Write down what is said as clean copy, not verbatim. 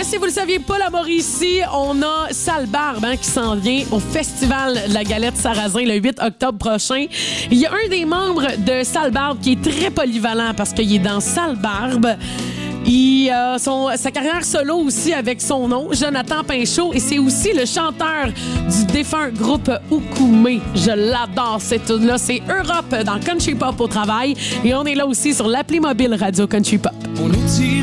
si vous le saviez pas, la Mauricie, on a Sale Barbe qui s'en vient au Festival de la Galette Sarrasin le 8 octobre prochain. Il y a un des membres de Sale Barbe qui est très polyvalent parce qu'il est dans Sale Barbe. Il a sa carrière solo aussi avec son nom, Jonathan Pinchot, et c'est aussi le chanteur du défunt groupe Oukoumé. Je l'adore, cette tune-là. C'est Europe dans Country Pop au travail. Et on est là aussi sur l'appli mobile Radio Country Pop.